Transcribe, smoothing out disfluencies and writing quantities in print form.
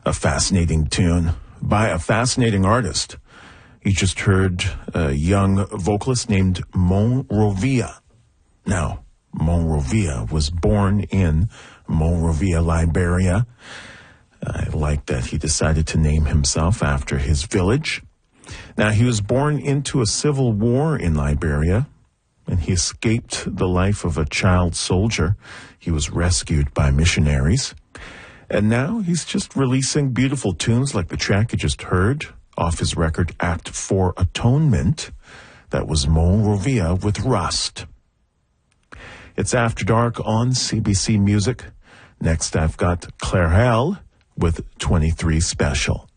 A fascinating tune by a fascinating artist. You just heard a young vocalist named Monrovia. Now, Monrovia was born in Monrovia, Liberia. I like that he decided to name himself after his village. Now, he was born into a civil war in Liberia, and he escaped the life of a child soldier. He was rescued by missionaries. And now he's just releasing beautiful tunes like the track you just heard off his record Act for Atonement. That was Monrovia with Rust. It's After Dark on CBC Music. Next, I've got Clairel with 23 Special.